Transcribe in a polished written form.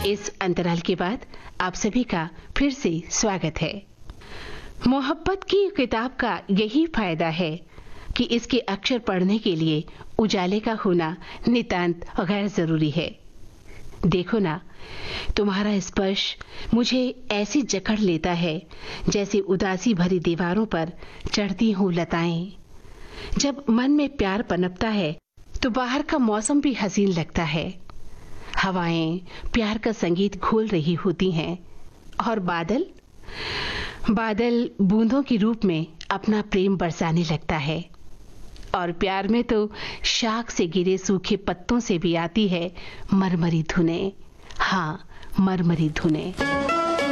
इस अंतराल के बाद आप सभी का फिर से स्वागत है। मोहब्बत की किताब का यही फायदा है कि इसके अक्षर पढ़ने के लिए उजाले का होना नितांत गैर जरूरी है। देखो ना, तुम्हारा स्पर्श मुझे ऐसी जकड़ लेता है जैसे उदासी भरी दीवारों पर चढ़ती हूँ लताएं। जब मन में प्यार पनपता है तो बाहर का मौसम भी हसीन लगता है। हवाएं प्यार का संगीत घोल रही होती हैं और बादल बूंदों के रूप में अपना प्रेम बरसाने लगता है। और प्यार में तो शाख से गिरे सूखे पत्तों से भी आती है मरमरी धुनें। हाँ, मरमरी धुनें।